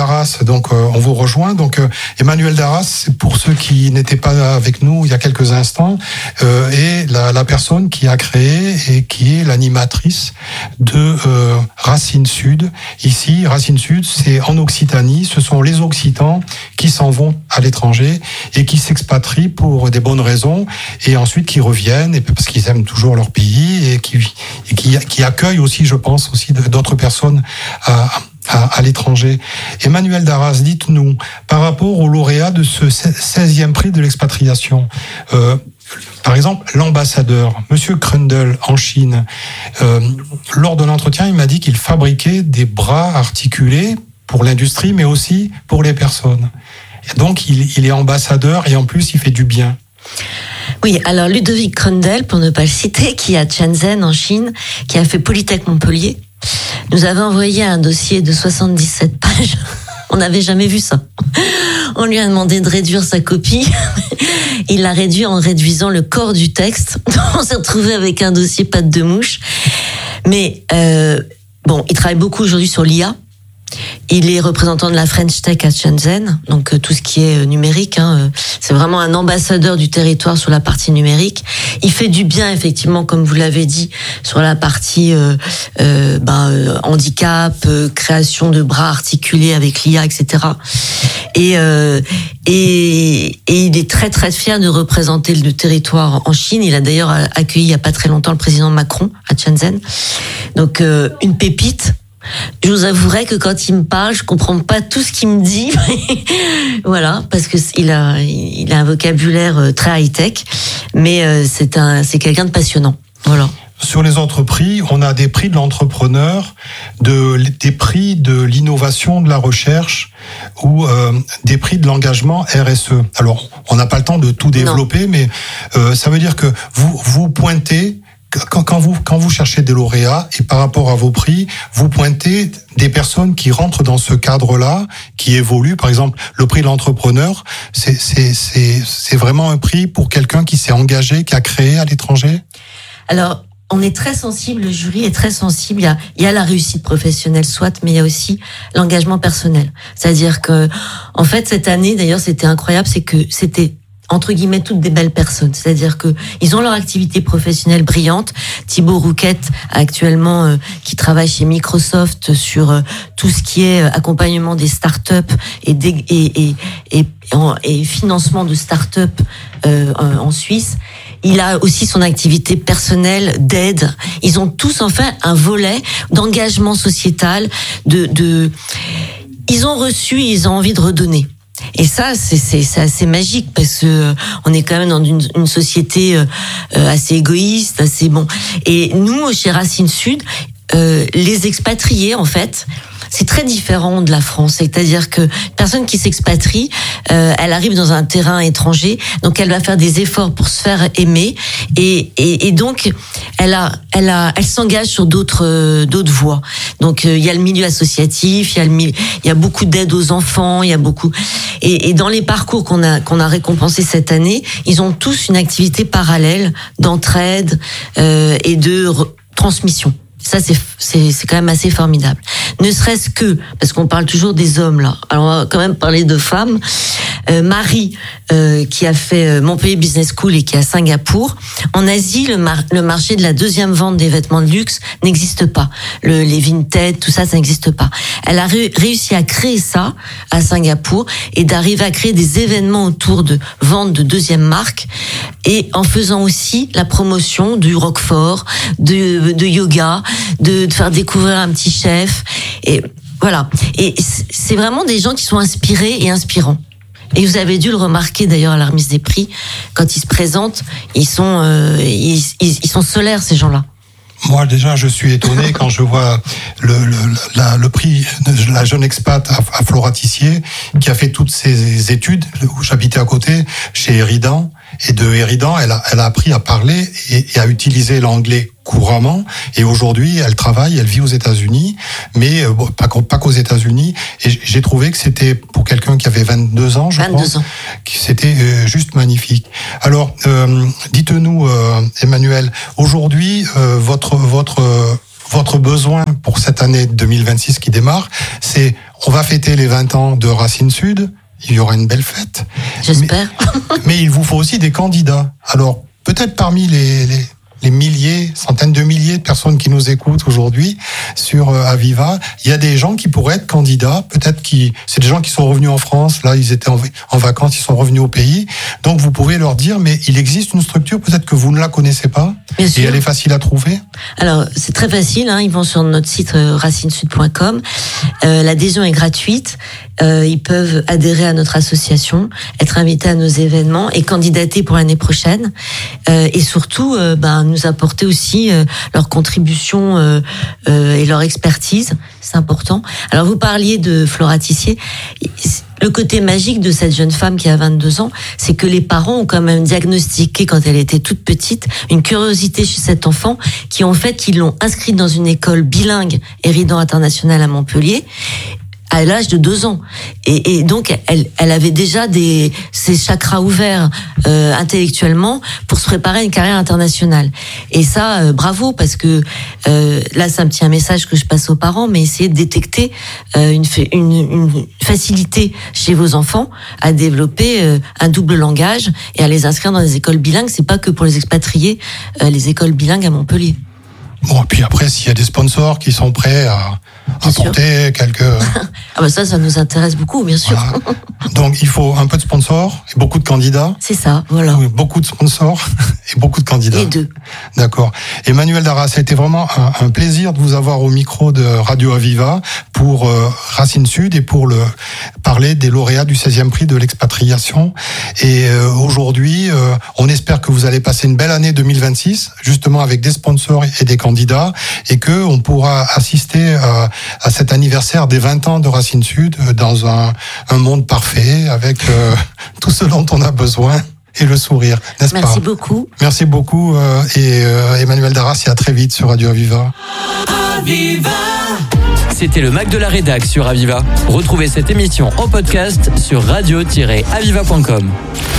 Darras, donc on vous rejoint. Donc Emmanuelle Darras, pour ceux qui n'étaient pas avec nous il y a quelques instants, est la personne qui a créé et qui est l'animatrice de Racine Sud. Ici, Racine Sud, c'est en Occitanie. Ce sont les Occitans qui s'en vont à l'étranger et qui s'expatrient pour des bonnes raisons et ensuite qui reviennent et parce qu'ils aiment toujours leur pays et qui accueillent aussi, je pense, aussi d'autres personnes à l'étranger. Emmanuelle Darras, dites-nous, par rapport au lauréat de ce 16e prix de l'expatriation, par exemple, l'ambassadeur, Monsieur Krundel, en Chine, lors de l'entretien, il m'a dit qu'il fabriquait des bras articulés pour l'industrie, mais aussi pour les personnes. Et donc, il est ambassadeur et en plus, il fait du bien. Oui, alors Ludovic Krundel, pour ne pas le citer, qui est à Shenzhen, en Chine, qui a fait Polytech Montpellier, nous avait envoyé un dossier de 77 pages. On n'avait jamais vu ça. On lui a demandé de réduire sa copie. Il l'a réduit en réduisant le corps du texte. On s'est retrouvé avec un dossier patte de mouche. Mais il travaille beaucoup aujourd'hui sur l'IA. Il est représentant de la French Tech à Shenzhen, donc tout ce qui est numérique. C'est vraiment un ambassadeur du territoire sur la partie numérique. Il fait du bien, effectivement, comme vous l'avez dit, sur la partie handicap, création de bras articulés avec l'IA, etc. Et il est très très fier de représenter le territoire en Chine. Il a d'ailleurs accueilli il y a pas très longtemps le président Macron à Shenzhen. Donc une pépite. Je vous avouerai que quand il me parle, je comprends pas tout ce qu'il me dit. Voilà, parce que il a un vocabulaire très high-tech, mais c'est quelqu'un de passionnant. Voilà. Sur les autres prix, on a des prix de l'entrepreneur, des prix de l'innovation, de la recherche ou des prix de l'engagement RSE. Alors, on n'a pas le temps de tout développer, mais ça veut dire que vous pointez. Quand vous cherchez des lauréats et par rapport à vos prix, vous pointez des personnes qui rentrent dans ce cadre-là, qui évoluent. Par exemple, le prix de l'entrepreneur, c'est vraiment un prix pour quelqu'un qui s'est engagé, qui a créé à l'étranger? Alors, on est très sensible, le jury est très sensible. Il y a la réussite professionnelle, soit, mais il y a aussi l'engagement personnel. C'est-à-dire que, en fait, cette année, d'ailleurs, c'était incroyable, c'est que c'était entre guillemets toutes des belles personnes, c'est-à-dire que ils ont leur activité professionnelle brillante. Thibaut Rouquette actuellement qui travaille chez Microsoft sur tout ce qui est accompagnement des startups et financement de startups en Suisse. Il a aussi son activité personnelle d'aide. Ils ont tous enfin un volet d'engagement sociétal, ils ont reçu et ils ont envie de redonner. Et ça, c'est assez magique parce que on est quand même dans une société assez égoïste, assez bon. Et nous, chez Racine Sud, les expatriés, en fait, c'est très différent de la France. C'est-à-dire que personne qui s'expatrie, elle arrive dans un terrain étranger, donc elle va faire des efforts pour se faire aimer, et donc elle s'engage sur d'autres voies. Donc il y a le milieu associatif, il y a beaucoup d'aide aux enfants, il y a beaucoup, et dans les parcours qu'on a récompensés cette année, ils ont tous une activité parallèle d'entraide et de transmission. Ça, c'est quand même assez formidable. Ne serait-ce que, parce qu'on parle toujours des hommes, là. Alors, on va quand même parler de femmes. Marie, qui a fait Montpellier Business School et qui est à Singapour. En Asie, le marché de la deuxième vente des vêtements de luxe n'existe pas. Les Vinted, tout ça, ça n'existe pas. Elle a réussi à créer ça à Singapour et d'arriver à créer des événements autour de vente de deuxième marque et en faisant aussi la promotion du Roquefort, de yoga, de faire découvrir un petit chef. Et voilà. Et c'est vraiment des gens qui sont inspirés et inspirants. Et vous avez dû le remarquer d'ailleurs à la remise des prix, quand ils se présentent, ils sont solaires, ces gens-là. Moi déjà, je suis étonné quand je vois le prix de la jeune expat à Floratissier qui a fait toutes ses études où j'habitais à côté chez Eridan. Et de Eridan, elle a appris à parler et à utiliser l'anglais couramment. Et aujourd'hui, elle travaille, elle vit aux États-Unis, mais pas qu'aux États-Unis. Et j'ai trouvé que c'était, pour quelqu'un qui avait 22 ans, 22 ans. Que c'était juste magnifique. Alors, dites-nous, Emmanuelle, aujourd'hui, votre votre besoin pour cette année 2026 qui démarre, c'est on va fêter les 20 ans de Racines Sud, il y aura une belle fête. J'espère. Mais il vous faut aussi des candidats. Alors, peut-être parmi les milliers, centaines de milliers de personnes qui nous écoutent aujourd'hui sur Aviva, il y a des gens qui pourraient être candidats, c'est des gens qui sont revenus en France, là ils étaient en vacances, ils sont revenus au pays, donc vous pouvez leur dire, mais il existe une structure, peut-être que vous ne la connaissez pas, Bien et sûr. elle est facile à trouver. Alors, c'est très facile, ils vont sur notre site racinesud.com, l'adhésion est gratuite, ils peuvent adhérer à notre association, être invités à nos événements et candidater pour l'année prochaine, et surtout nous apporter aussi leur contribution et leur expertise, c'est important. Alors vous parliez de Flora Tissier, le côté magique de cette jeune femme qui a 22 ans, c'est que les parents ont quand même diagnostiqué quand elle était toute petite une curiosité chez cet enfant qui ont fait qu'ils l'ont inscrite dans une école bilingue Eridan International à Montpellier à l'âge de 2 ans. Et donc, elle avait déjà ses chakras ouverts intellectuellement pour se préparer à une carrière internationale. Et ça, bravo, parce que là, c'est un petit message que je passe aux parents, mais essayez de détecter une facilité chez vos enfants à développer un double langage et à les inscrire dans des écoles bilingues. C'est pas que pour les expatriés, les écoles bilingues à Montpellier. Bon, et puis après, s'il y a des sponsors qui sont prêts à apporter quelques... ça nous intéresse beaucoup, bien sûr. Voilà. Donc, il faut un peu de sponsors et beaucoup de candidats. C'est ça, voilà. Oui, beaucoup de sponsors et beaucoup de candidats. Les deux. D'accord. Emmanuelle Darras, ça a été vraiment un plaisir de vous avoir au micro de Radio Aviva pour Racines Sud et pour parler des lauréats du 16e prix de l'expatriation. Et aujourd'hui, on espère que vous allez passer une belle année 2026, justement avec des sponsors et des candidats, et que on pourra assister à cet anniversaire des 20 ans de Racines Sud dans un monde parfait, avec tout ce dont on a besoin et le sourire, n'est-ce pas? Merci beaucoup. Merci beaucoup et Emmanuelle Darras, et à très vite sur Radio Aviva. Aviva. C'était le Mac de la Rédac sur Aviva. Retrouvez cette émission en podcast sur radio-aviva.com.